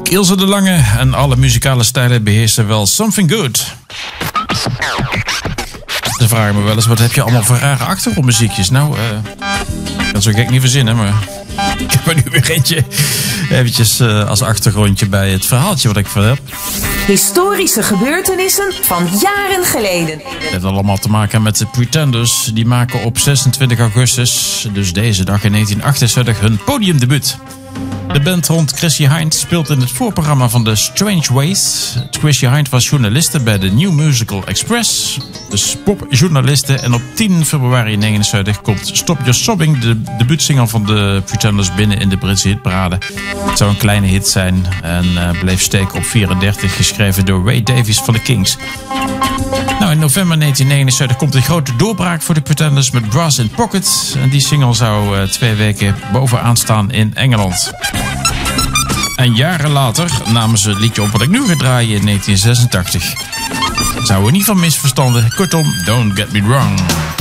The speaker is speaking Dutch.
Ilse de Lange en alle muzikale stijlen beheersen wel Something Good. Ze vragen me wel eens, wat heb je allemaal voor rare achtergrondmuziekjes? Nou, dat zou ik niet verzinnen, maar ik heb er nu weer eentje eventjes als achtergrondje bij het verhaaltje wat ik vertel. Historische gebeurtenissen van jaren geleden. Het heeft allemaal te maken met de Pretenders. Die maken op 26 augustus, dus deze dag in 1968, hun podiumdebuut. De band rond Chrissie Hynde speelt in het voorprogramma van The Strange Ways. Chrissie Hynde was journaliste bij de New Musical Express. Dus popjournaliste. En op 10 februari 1979 komt Stop Your Sobbing, de debuutsingle van de Pretenders, binnen in de Britse hitparade. Het zou een kleine hit zijn en bleef steken op 34, geschreven door Ray Davies van de Kings. Nou, in november 1979 komt een grote doorbraak voor de Pretenders met Brass in Pocket. En die single zou 2 weken bovenaan staan in Engeland. En jaren later namen ze het liedje op wat ik nu ga draaien in 1986. Zouden we niet van misverstanden. Kortom, Don't Get Me Wrong.